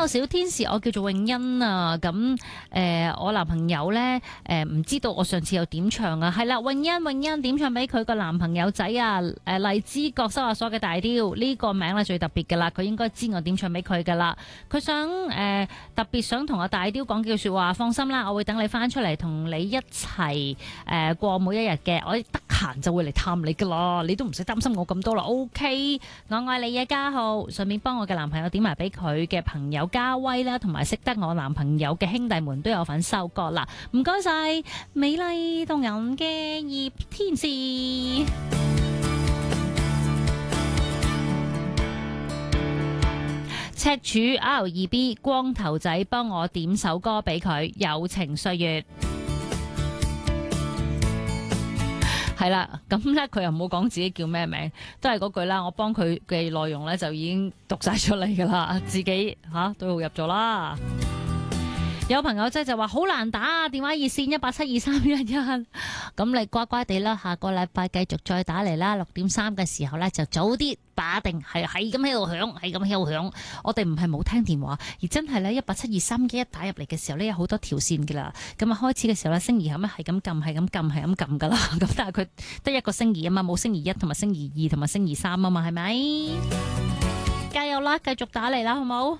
小天使，我叫做永欣啊。咁我男朋友咧唔知道我上次有點唱啊。係啦，永欣點唱俾佢個男朋友仔啊。荔枝角收押所嘅大雕呢個名咧最特別噶啦，佢應該知我點唱俾佢噶啦。佢想特別想同阿大雕講幾句說話，放心啦，我會等你翻出嚟同你一齊過每一日嘅，我得閒就會嚟探你噶啦，你都唔使擔心我咁多啦。OK， 我愛你嘅嘉浩，順便幫我嘅男朋友點埋俾佢嘅朋友嘉威啦，同埋識得我男朋友嘅兄弟們都有份收割啦。唔該晒，美麗動人嘅葉天使。赤柱 R2B 光頭仔幫我點首歌俾佢，友情歲月。係啦，咁咧佢又冇講自己叫咩名，都係嗰句啦。我幫佢嘅內容咧就已經讀晒出嚟噶啦，自己對號入座啦。有朋友仔就話好難打啊，電話熱線1872311，咁你乖乖地啦，下個禮拜繼續再打嚟啦。6:3嘅時候咧就早啲打定，係咁喺度響，係咁喺度響。我哋唔係冇聽電話，而真係咧1872311打入嚟嘅時候咧有好多條線噶啦。咁啊開始嘅時候咧星兒係咪係咁撳，係咁撳，係咁撳噶啦。咁但係佢得一個星兒啊嘛，冇星兒1同埋星兒2同埋星兒3啊嘛，係咪？加油啦，繼續打嚟啦，好冇？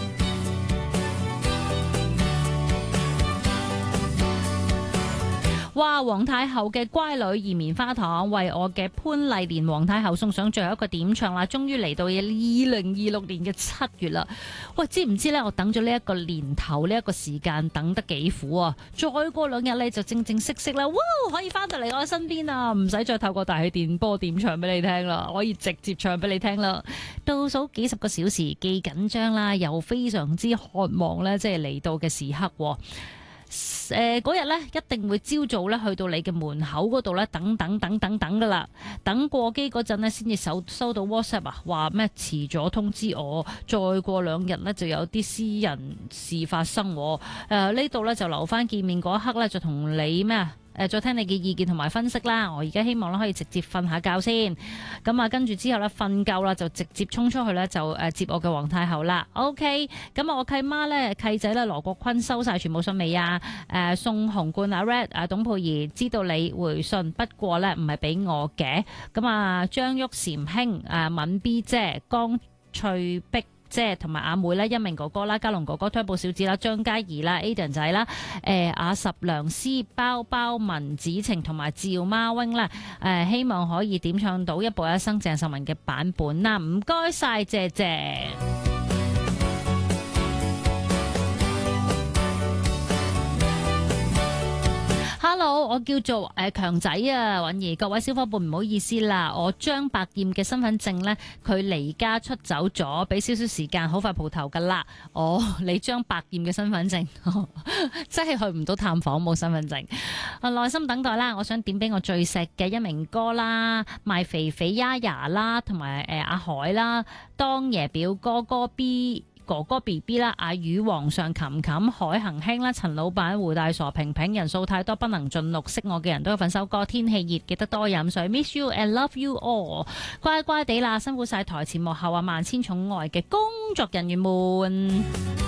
哇！皇太后嘅乖女兒棉花糖為我嘅潘麗蓮皇太后送上最後一個點唱啦，終於嚟到2026年嘅7月啦。喂，知唔知呢？我等咗呢一個年頭呢一個時間等得幾苦啊！再過2日呢，就正式啦，哇！可以翻到嚟我身邊啊，唔使再透過大氣電波點唱俾你聽啦，可以直接唱俾你聽啦。倒數幾十個小時，既緊張啦，又非常之渴望呢，即係嚟到嘅時刻。嗰日呢，一定會朝早呢去到你嘅門口嗰度呢，等噶啦，等過機嗰陣呢，先至收到 WhatsApp 啊，話咩遲咗通知我，再過2日呢，就有啲私人事發生。呢度呢，就留翻見面嗰一刻呢，就同你咩再聽你嘅意見同埋分析啦。我而家希望咧可以直接瞓下覺先，咁啊跟住之後咧瞓夠啦就直接衝出去咧就接我嘅皇太后啦。OK， 咁我契媽咧契仔咧羅國坤收晒全部信未啊？宋紅冠阿 Red 董佩儀知道你回信，不過咧唔係俾我嘅。咁啊張旭禪兄敏 B 姐江翠碧姐同埋阿妹咧，一鳴哥哥啦，嘉龍哥哥、推布小子啦，張嘉怡啦 ，Aden 仔啦，阿十良師、包文子晴同埋趙媽 wing 啦，希望可以點唱到一步一生鄭秀文嘅版本啦，唔該晒，謝謝。Hello， 我叫做強仔啊，允兒，各位小伙伴唔好意思啦，我張百燕嘅身份證呢，佢離家出走咗，俾少少時間，好快蒲頭噶啦。你張百燕嘅身份證，真係去唔到探訪，冇身份證，耐心等待啦。我想點俾我最錫嘅一鳴哥啦，賣肥肥丫丫啦，同埋阿海啦，當爺表哥 B。哥哥 BB 啦，阿宇皇上琴琴海恒興啦，陳老闆胡大傻平平，人數太多不能盡錄，識我嘅人都有份收歌，天氣熱記得多飲水 ，miss you and love you all， 乖乖地啦，辛苦晒台前幕後啊，萬千寵愛嘅工作人員們。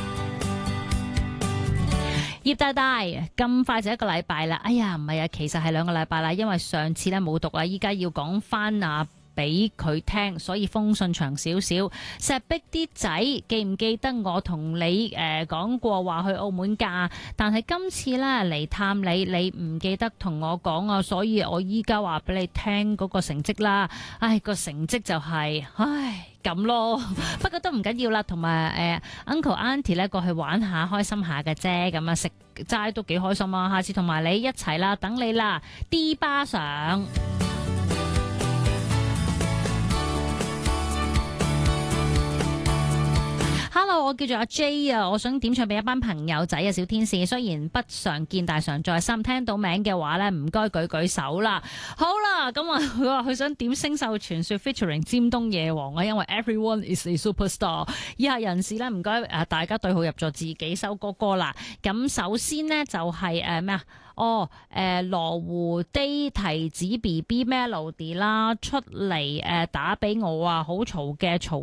葉大大咁快就1個禮拜啦，哎呀唔係啊，其實係2個禮拜啦，因為上次咧冇讀啦，依家要講翻啊俾佢聽，所以封信長少少。石壁啲仔記唔記得我同你講過話去澳門㗎？但係今次咧嚟探你，你唔記得同我講啊，所以我依家話俾你聽嗰個成績啦。唉，個成績就係咁咯。不過都唔緊要啦，同埋Uncle Auntie 咧過去玩下，開心下嘅啫。咁啊食齋都幾開心啊！下次同埋你一齊啦，等你啦，D 巴上。Hello， 我叫做阿 J 啊，我想點唱俾一班朋友仔啊，小天使，雖然不常見，但常在心。聽到名嘅話呢，唔該舉手啦。好啦，咁啊，佢話佢想點《星獸傳說》featuring 尖東夜王啊，因為 Everyone is a superstar。以下人士呢，唔該大家對號入座，自己收歌啦。咁首先呢，就係咩啊？羅湖啲提子 BB Melody 啦，出嚟打俾我啊，好嘈嘅嘈